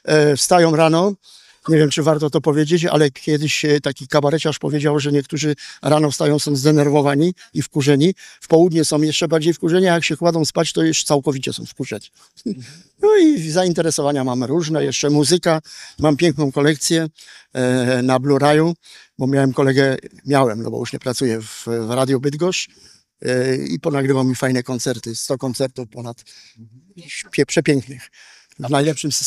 wstają rano. Nie wiem, czy warto to powiedzieć, ale kiedyś taki kabareciarz powiedział, że niektórzy rano wstają, są zdenerwowani i wkurzeni. W południe są jeszcze bardziej wkurzeni, a jak się kładą spać, to już całkowicie są wkurzeni. No i zainteresowania mam różne. Jeszcze muzyka. Mam piękną kolekcję na Blu-rayu, bo miałem, no bo już nie pracuję w Radiu Bydgoszcz i ponagrywał mi fajne koncerty. 100 koncertów ponad przepięknych. W najlepszym systemie.